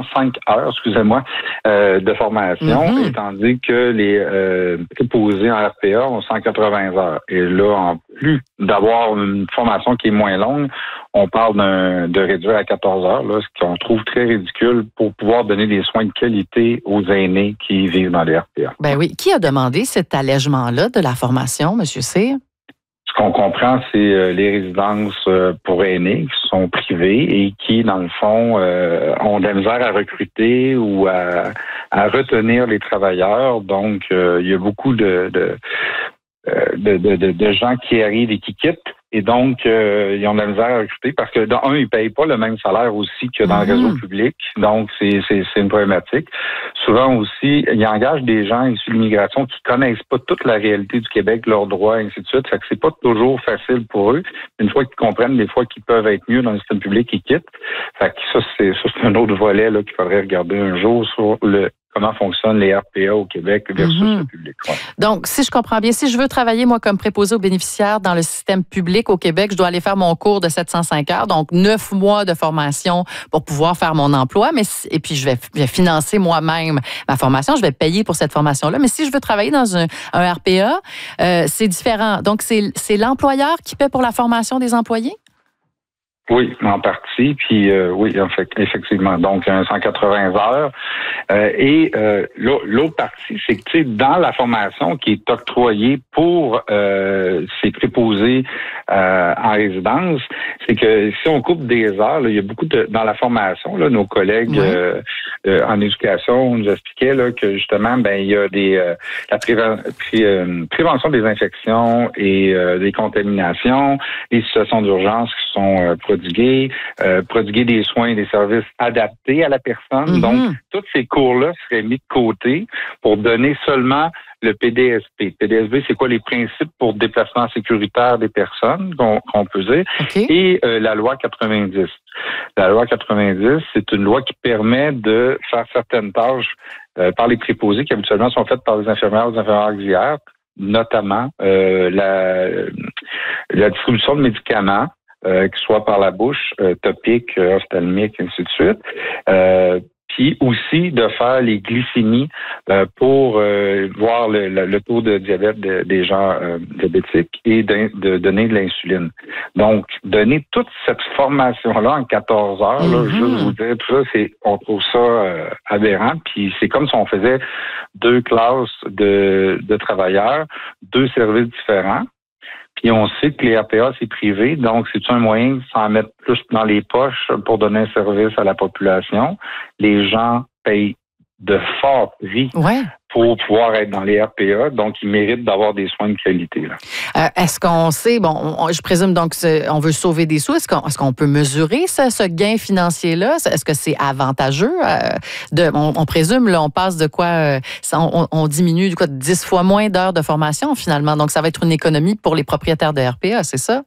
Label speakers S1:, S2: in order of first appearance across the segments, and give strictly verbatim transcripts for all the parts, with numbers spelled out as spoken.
S1: soixante-cinq heures, excusez-moi, euh, de formation, mm-hmm. tandis que les euh, préposés en R P A ont cent quatre-vingts heures. Et là, en plus d'avoir une formation qui est moins longue, on parle d'un, de réduire à quatorze heures, là, ce qu'on trouve très ridicule pour pouvoir donner des soins de qualité aux aînés qui vivent dans les R P A.
S2: Ben oui. Qui a demandé cet allègement-là de la formation, M. Cyr?
S1: Ce qu'on comprend, c'est euh, les résidences euh, pour aînés qui sont privées et qui, dans le fond, euh, ont de la misère à recruter ou à, à retenir les travailleurs. Donc, euh, il y a beaucoup de, de, de, de, de, de gens qui arrivent et qui quittent. Et donc, euh, ils ont de la misère à recruter parce que, d'un, ils ne payent pas le même salaire aussi que dans mm-hmm. le réseau public. Donc, c'est, c'est, c'est une problématique. Souvent aussi, ils engagent des gens issus de l'immigration qui connaissent pas toute la réalité du Québec, leurs droits, et ainsi de suite. Fait que c'est pas toujours facile pour eux. Une fois qu'ils comprennent, des fois qu'ils peuvent être mieux dans le système public, ils quittent. Fait que ça, c'est, ça, c'est un autre volet là qu'il faudrait regarder un jour sur le comment fonctionnent les R P A au Québec versus mm-hmm. le public. Ouais.
S2: Donc, si je comprends bien, si je veux travailler, moi, comme préposé aux bénéficiaires dans le système public au Québec, je dois aller faire mon cours de sept cent cinq heures, donc neuf mois de formation pour pouvoir faire mon emploi. Mais et puis, je vais, je vais financer moi-même ma formation. Je vais payer pour cette formation-là. Mais si je veux travailler dans un, un R P A, euh, c'est différent. Donc, c'est, c'est l'employeur qui paie pour la formation des employés?
S1: Oui, en partie. Puis euh, oui, en fait, effectivement. Donc, cent quatre-vingts heures. Euh, et euh, l'autre partie, c'est que tu sais, dans la formation qui est octroyée pour euh, ces préposés euh, en résidence, c'est que si on coupe des heures, là, il y a beaucoup de dans la formation, là, nos collègues oui. euh, euh, en éducation nous expliquaient là, que justement, ben il y a des euh, la préven- pré- euh, prévention des infections et euh, des contaminations, les situations d'urgence qui sont euh, prodiguer, euh, prodiguer des soins et des services adaptés à la personne. Mm-hmm. Donc, tous ces cours-là seraient mis de côté pour donner seulement le P D S P. P D S P, c'est quoi les principes pour déplacement sécuritaire des personnes, qu'on, qu'on peut dire, okay. et euh, la loi quatre-vingt-dix. La loi quatre-vingt-dix, c'est une loi qui permet de faire certaines tâches euh, par les préposés qui habituellement sont faites par les infirmières ou les infirmières auxiliaires, notamment euh, la, la distribution de médicaments, Euh, que ce soit par la bouche, euh, topique, euh, ophtalmique, ainsi de suite. Euh, puis aussi de faire les glycémies euh, pour euh, voir le, le, le taux de diabète de, des gens euh, diabétiques et de, de donner de l'insuline. Donc, donner toute cette formation-là en quatorze heures, mm-hmm. là, juste vous dire, tout ça, c'est, on trouve ça euh, aberrant. Puis c'est comme si on faisait deux classes de, de travailleurs, deux services différents. Puis on sait que les R P A, c'est privé, donc c'est un moyen de s'en mettre plus dans les poches pour donner un service à la population. Les gens payent de forts prix
S2: ouais.
S1: pour pouvoir être dans les R P A, donc ils méritent d'avoir des soins de qualité. Là.
S2: Euh, est-ce qu'on sait, bon, on, je présume donc on veut sauver des sous, est-ce qu'on, est-ce qu'on peut mesurer ce, ce gain financier-là? Est-ce que c'est avantageux? Euh, de, on, on présume, là, on passe de quoi, euh, on, on diminue de quoi, dix fois moins d'heures de formation finalement, donc ça va être une économie pour les propriétaires de R P A, c'est ça?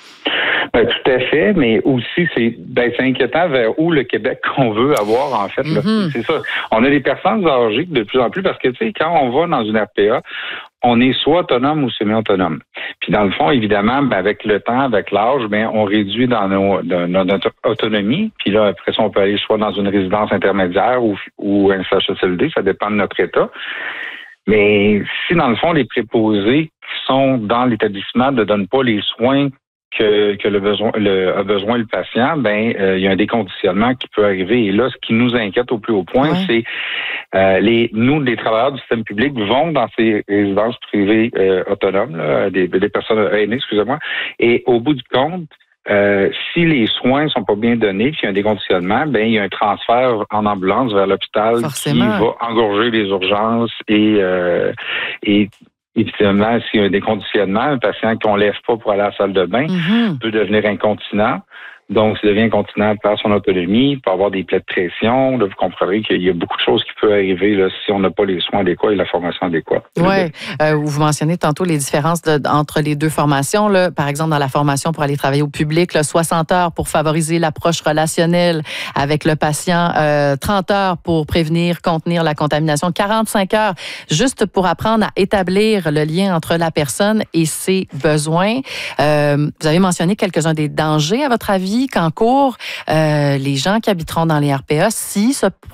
S1: Ben, tout à fait, mais aussi, c'est, ben, c'est inquiétant vers où le Québec qu'on veut avoir, en fait. Là. Mm-hmm. C'est ça. On a des personnes âgées de plus en plus parce que, tu sais, quand on va dans une R P A, on est soit autonome ou semi-autonome. Puis, dans le fond, évidemment, ben, avec le temps, avec l'âge, ben, on réduit dans, nos, dans, dans notre autonomie. Puis là, après ça, on peut aller soit dans une résidence intermédiaire ou, ou un C H S L D, ça dépend de notre état. Mais si, dans le fond, les préposés qui sont dans l'établissement ne donnent pas les soins que, que le besoin le, a besoin le patient, ben euh, il y a un déconditionnement qui peut arriver. Et là, ce qui nous inquiète au plus haut point, ouais. c'est euh, les nous, les travailleurs du système public vont dans ces résidences privées euh, autonomes, là, des, des personnes aînées, excusez-moi, et au bout du compte, Euh, si les soins sont pas bien donnés, s'il y a un déconditionnement, ben il y a un transfert en ambulance vers l'hôpital
S2: Forcément.
S1: qui va engorger les urgences et euh, et évidemment, s'il y a un déconditionnement, un patient qu'on lève pas pour aller à la salle de bain mm-hmm. peut devenir incontinent. Donc, s'il devient incontinent, il perd son autonomie, il peut avoir des plaies de pression. Là, vous comprendrez qu'il y a beaucoup de choses qui peuvent arriver là, si on n'a pas les soins adéquats et la formation adéquate.
S2: Oui. Euh, vous mentionnez tantôt les différences de, entre les deux formations. Là. Par exemple, dans la formation pour aller travailler au public, là, soixante heures pour favoriser l'approche relationnelle avec le patient, euh, trente heures pour prévenir, contenir la contamination, quarante-cinq heures juste pour apprendre à établir le lien entre la personne et ses besoins. Euh, vous avez mentionné quelques-uns des dangers, à votre avis, qu'en cours, euh, les gens qui habiteront dans les R P A, si se,